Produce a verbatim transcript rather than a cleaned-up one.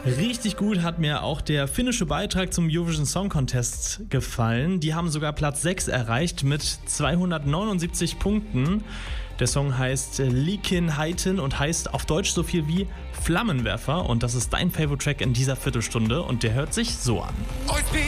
Richtig gut hat mir auch der finnische Beitrag zum Eurovision Song Contest gefallen. Die haben sogar Platz sechs erreicht mit zweihundertneunundsiebzig Punkten. Der Song heißt Liikin Haiten und heißt auf Deutsch so viel wie Flammenwerfer. Und das ist dein Favorite Track in dieser Viertelstunde und der hört sich so an.